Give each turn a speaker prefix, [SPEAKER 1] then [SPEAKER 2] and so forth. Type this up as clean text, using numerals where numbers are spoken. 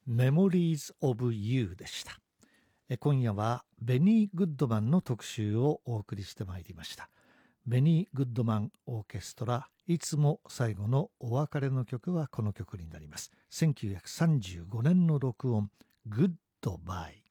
[SPEAKER 1] Memories of You でした。今夜はベニー・グッドマンの特集をお送りしてまいりました。ベニー・グッドマンオーケストラ、いつも最後のお別れの曲はこの曲になります。1935年の録音、グッドバイ。